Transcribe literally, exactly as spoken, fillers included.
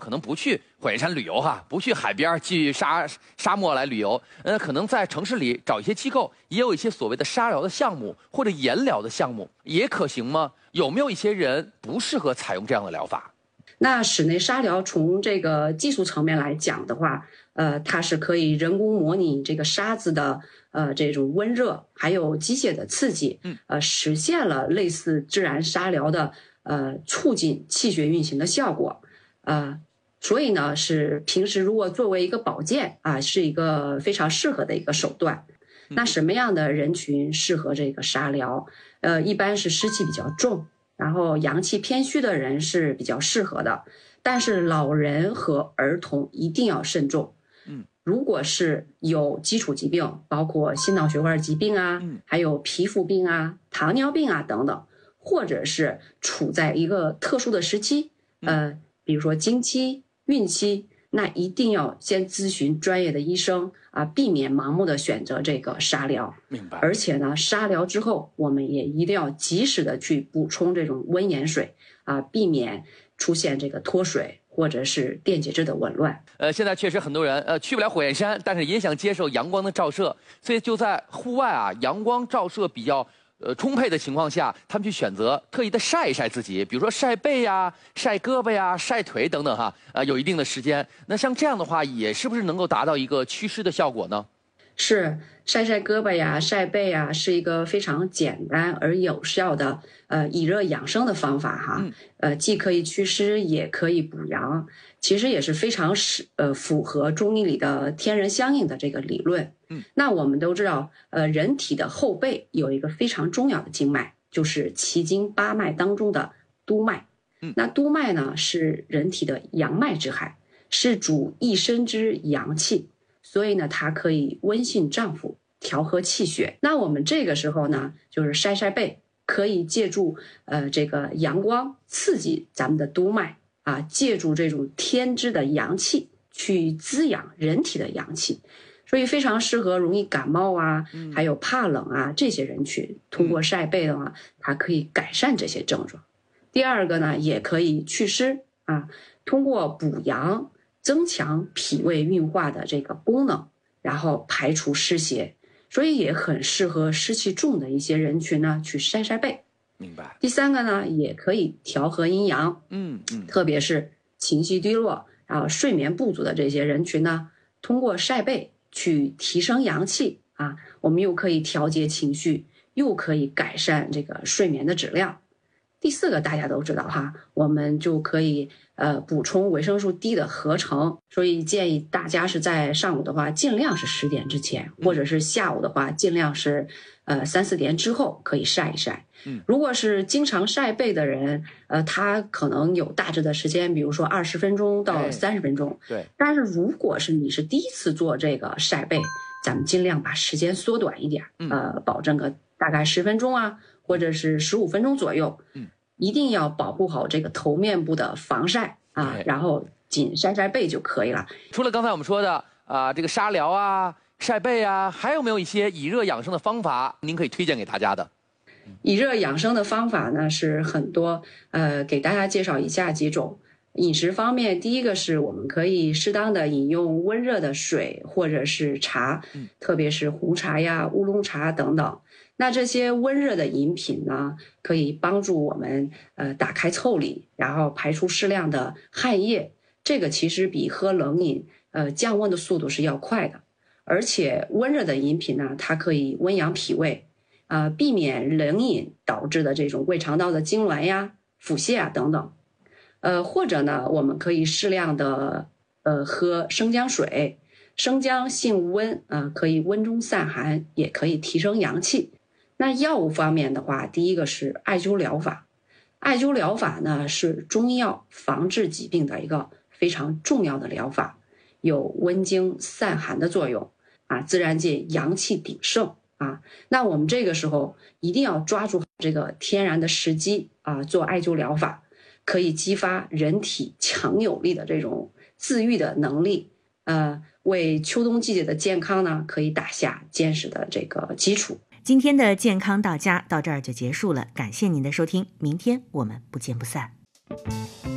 可能不去火焰山旅游哈，不去海边去沙沙漠来旅游，呃，可能在城市里找一些机构，也有一些所谓的沙疗的项目或者颜疗的项目，也可行吗？有没有一些人不适合采用这样的疗法？ 那室内沙疗从这个技术层面来讲的话，呃，它是可以人工模拟这个沙子的呃这种温热，还有机械的刺激，呃，实现了类似自然沙疗的呃促进气血运行的效果，呃，所以呢是平时如果作为一个保健啊，是一个非常适合的一个手段。那什么样的人群适合这个沙疗？呃，一般是湿气比较重，然后阳气偏虚的人是比较适合的，但是老人和儿童一定要慎重。嗯，如果是有基础疾病，包括心脑血管疾病啊，还有皮肤病啊、糖尿病啊等等，或者是处在一个特殊的时期，呃，比如说经期、孕期，那一定要先咨询专业的医生啊，避免盲目的选择这个沙疗。 明白。而且呢，沙疗之后，我们也一定要及时的去补充这种温盐水啊，避免出现这个脱水或者是电解质的紊乱。 呃，现在确实很多人呃去不了火焰山，但是也想接受阳光的照射，所以就在户外啊，阳光照射比较呃充沛的情况下，他们去选择特意的晒一晒自己，比如说晒背呀、晒胳膊呀、晒腿等等哈，呃，有一定的时间。那像这样的话，也是不是能够达到一个祛湿的效果呢？ 是，晒晒胳膊呀、晒背呀，是一个非常简单而有效的呃以热养生的方法哈。嗯、呃，既可以祛湿，也可以补阳，其实也是非常是呃符合中医里的天人相应的这个理论。嗯，那我们都知道，呃，人体的后背有一个非常重要的经脉，就是奇经八脉当中的督脉。嗯，那督脉呢是人体的阳脉之海，是主一身之阳气。所以呢，它可以温煦脏腑，调和气血。那我们这个时候呢，就是晒晒背，可以借助呃这个阳光刺激咱们的督脉啊，借助这种天之的阳气去滋养人体的阳气，所以非常适合容易感冒啊，还有怕冷啊这些人群。通过晒背的话，它可以改善这些症状。第二个呢，也可以祛湿啊，通过补阳。增强脾胃运化的这个功能，然后排除湿邪，所以也很适合湿气重的一些人群呢去晒晒背。 明白。 第三个呢，也可以调和阴阳，嗯嗯，特别是情绪低落，然后睡眠不足的这些人群呢，通过晒背去提升阳气啊，我们又可以调节情绪，又可以改善这个睡眠的质量。第四个大家都知道哈，我们就可以呃补充维生素 D 的合成，所以建议大家是在上午的话尽量是十点之前，或者是下午的话尽量是呃三四点之后可以晒一晒。嗯，如果是经常晒背的人，呃，他可能有大致的时间，比如说二十分钟到三十分钟。对。但是如果是你是第一次做这个晒背，咱们尽量把时间缩短一点，呃，保证个大概十分钟啊。或者是十五分钟左右，嗯，一定要保护好这个头面部的防晒啊，然后仅晒晒背就可以了。 除了刚才我们说的啊、呃，这个沙疗啊、晒背啊，还有没有一些以热养生的方法，您可以推荐给大家的？ 以热养生的方法呢是很多，呃，给大家介绍以下几种。饮食方面，第一个是我们可以适当的饮用温热的水或者是茶，特别是红茶呀、乌龙茶等等。那这些温热的饮品呢，可以帮助我们呃打开腠理，然后排出适量的汗液。这个其实比喝冷饮呃降温的速度是要快的。而且温热的饮品呢，它可以温养脾胃，啊、呃，避免冷饮导致的这种胃肠道的痉挛呀、腹泻啊等等。呃，或者呢，我们可以适量的呃喝生姜水，生姜性温，呃，可以温中散寒，也可以提升阳气。那药物方面的话，第一个是艾灸疗法，艾灸疗法呢是中医药防治疾病的一个非常重要的疗法，有温经散寒的作用啊，自然界阳气鼎盛啊。那我们这个时候一定要抓住这个天然的时机啊，做艾灸疗法。可以激发人体强有力的这种自愈的能力，呃，为秋冬季节的健康呢，可以打下坚实的这个基础。 今天的健康到家到这儿就结束了，感谢您的收听，明天我们不见不散。